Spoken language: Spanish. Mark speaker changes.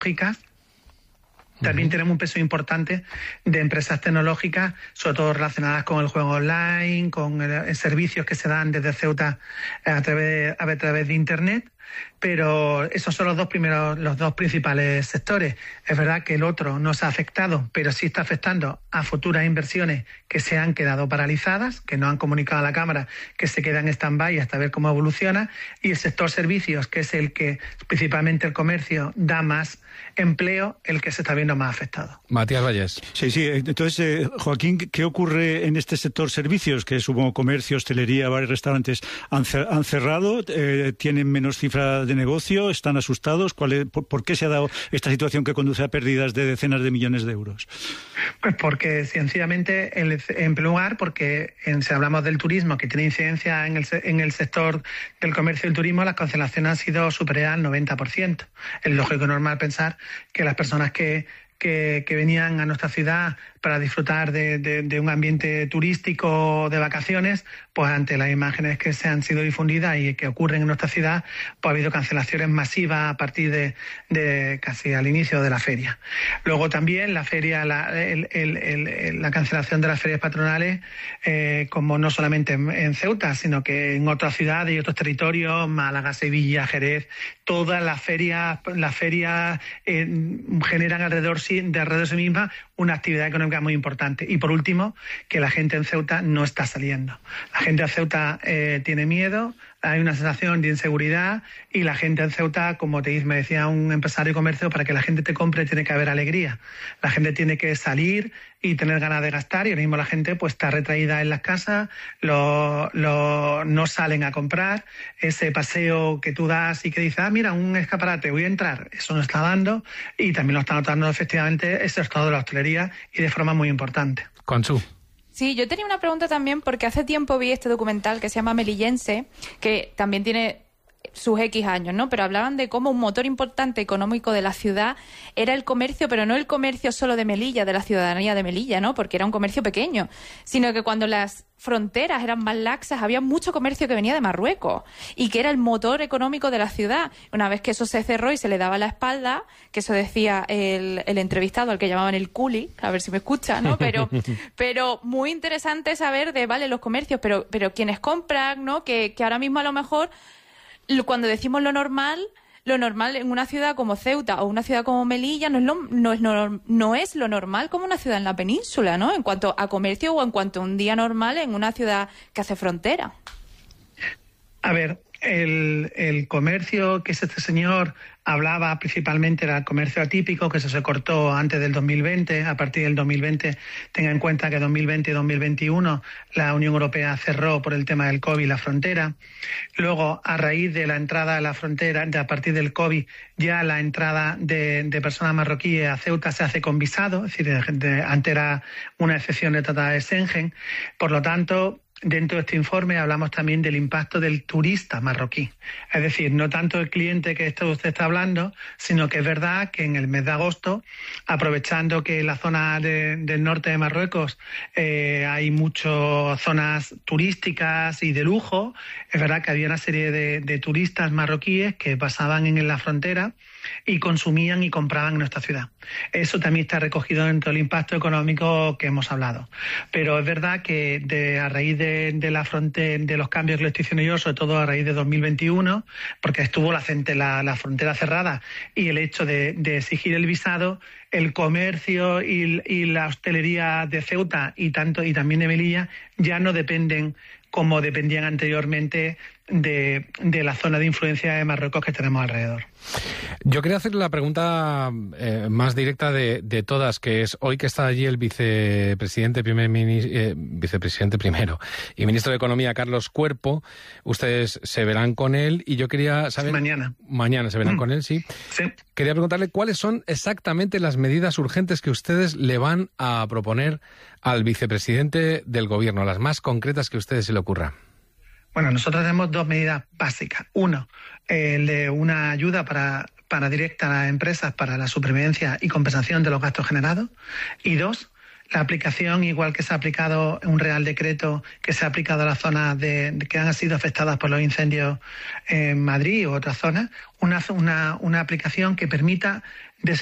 Speaker 1: tecnológicas. También tenemos un peso importante de empresas tecnológicas, sobre todo relacionadas con el juego online, con servicios que se dan desde Ceuta a través de Internet. Pero esos son los dos principales sectores. Es verdad que el otro no se ha afectado, pero sí está afectando a futuras inversiones que se han quedado paralizadas, que no han comunicado a la Cámara, que se quedan en stand-by hasta ver cómo evoluciona. Y el sector servicios, que es el que principalmente el comercio da más empleo, el que se está viendo más afectado.
Speaker 2: Matías Valles.
Speaker 3: Sí. Entonces, Joaquín, ¿qué ocurre en este sector servicios? Que supongo comercio, hostelería, bares, restaurantes han cerrado, tienen menos cifra de negocio, están asustados. ¿Por qué se ha dado esta situación que conduce a pérdidas de decenas de millones de euros?
Speaker 1: Pues porque sencillamente, en primer lugar, porque si hablamos del turismo, que tiene incidencia en el sector del comercio y el turismo, las cancelaciones han sido superiores al 90%. Es lógico y normal pensar que las personas que venían a nuestra ciudad para disfrutar de un ambiente turístico de vacaciones, pues ante las imágenes que se han sido difundidas y que ocurren en nuestra ciudad, pues ha habido cancelaciones masivas a partir de casi al inicio de la feria. Luego también la feria, la cancelación de las ferias patronales, como no solamente en Ceuta, sino que en otras ciudades y otros territorios, Málaga, Sevilla, Jerez, todas las ferias generan alrededor de sí mismas una actividad económica muy importante. Y por último, que la gente en Ceuta no está saliendo. La gente en Ceuta tiene miedo, hay una sensación de inseguridad, y la gente en Ceuta, como me decía un empresario de comercio, para que la gente te compre tiene que haber alegría. La gente tiene que salir y tener ganas de gastar, y ahora mismo la gente pues está retraída en las casas, no salen a comprar. Ese paseo que tú das y que dices, mira, un escaparate, voy a entrar, eso no está dando, y también lo está notando efectivamente el sector de la hostelería, y de forma muy importante.
Speaker 2: Conchu.
Speaker 4: Sí, yo tenía una pregunta también, porque hace tiempo vi este documental que se llama Melillense, que también tiene sus X años, ¿no? Pero hablaban de cómo un motor importante económico de la ciudad era el comercio, pero no el comercio solo de Melilla, de la ciudadanía de Melilla, ¿no? Porque era un comercio pequeño, sino que cuando las fronteras eran más laxas, había mucho comercio que venía de Marruecos y que era el motor económico de la ciudad. Una vez que eso se cerró y se le daba la espalda, que eso decía el entrevistado, al que llamaban el culi, a ver si me escucha, ¿no? Pero muy interesante saber vale, los comercios, pero quienes compran, ¿no? Que ahora mismo a lo mejor, cuando decimos lo normal en una ciudad como Ceuta o una ciudad como Melilla no es lo normal como una ciudad en la península, ¿no? En cuanto a comercio o en cuanto a un día normal en una ciudad que hace frontera.
Speaker 1: A ver, el comercio que este señor hablaba principalmente era el comercio atípico, que se cortó antes del 2020. A partir del 2020, tenga en cuenta que 2020 y 2021 la Unión Europea cerró por el tema del COVID la frontera. Luego, a raíz de la entrada a la frontera, a partir del COVID, ya la entrada de personas marroquíes a Ceuta se hace con visado, es decir, antes era una excepción de Tratado de Schengen. Por lo tanto, dentro de este informe hablamos también del impacto del turista marroquí. Es decir, no tanto el cliente que usted está hablando, sino que es verdad que en el mes de agosto, aprovechando que en la zona del norte de Marruecos hay muchas zonas turísticas y de lujo, es verdad que había una serie de turistas marroquíes que pasaban en la frontera y consumían y compraban en nuestra ciudad. Eso también está recogido dentro del impacto económico que hemos hablado. Pero es verdad que a raíz de los cambios que le estoy diciendo yo, sobre todo a raíz de 2021, porque estuvo la frontera cerrada y el hecho de exigir el visado, el comercio y la hostelería de Ceuta y también de Melilla ya no dependen como dependían anteriormente de la zona de influencia de Marruecos que tenemos alrededor.
Speaker 2: Yo quería hacerle la pregunta más directa de todas, que es, hoy que está allí el vicepresidente primero y ministro de Economía, Carlos Cuerpo, ustedes se verán con él, y yo quería saber... Mañana se verán con él, sí. Quería preguntarle cuáles son exactamente las medidas urgentes que ustedes le van a proponer al vicepresidente del Gobierno, las más concretas que a ustedes se le ocurra.
Speaker 1: Bueno, nosotros tenemos dos medidas básicas. Uno, el de una ayuda para directa a las empresas para la supervivencia y compensación de los gastos generados. Y dos, la aplicación, igual que se ha aplicado un Real Decreto que se ha aplicado a las zonas que han sido afectadas por los incendios en Madrid u otras zonas, una aplicación que permita